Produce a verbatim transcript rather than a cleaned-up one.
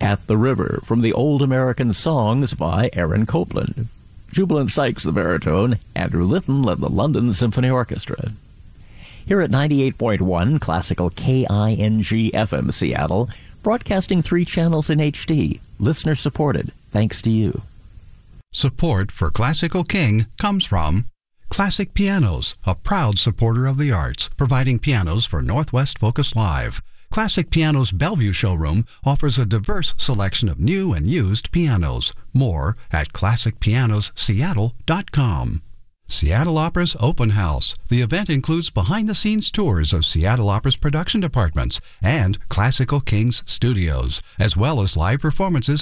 At the River from the Old American Songs by Aaron Copland. Jubilant Sykes, the baritone. Andrew Litton led the London Symphony Orchestra. Here at ninety-eight point one, classical K I N G F M Seattle, broadcasting three channels in H D, listener supported, thanks to you. Support for Classical King comes from Classic Pianos, a proud supporter of the arts, providing pianos for Northwest Focus Live. Classic Pianos Bellevue showroom offers a diverse selection of new and used pianos. More at classic pianos seattle dot com. Seattle Opera's Open House. The event includes behind-the-scenes tours of Seattle Opera's production departments and Classical Kings studios, as well as live performances